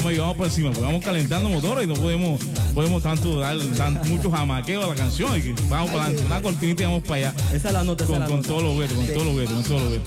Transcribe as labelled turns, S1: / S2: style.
S1: vamos por encima, pues vamos calentando motores y no podemos tanto dar mucho jamaqueo a la canción. Y que vamos para adelante, una cortinita y vamos para allá.
S2: Esa es la nota,
S1: con todos los vetos.